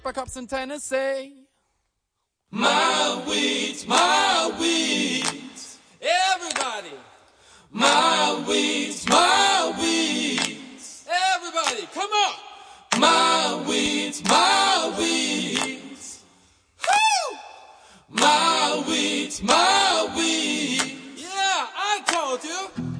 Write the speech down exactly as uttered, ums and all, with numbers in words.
Cups in Tennessee. My weeds, my weeds. Everybody. My weeds, my weeds. Everybody, come on. My weeds, my weeds. Woo! My weeds, my weeds. Yeah, I told you.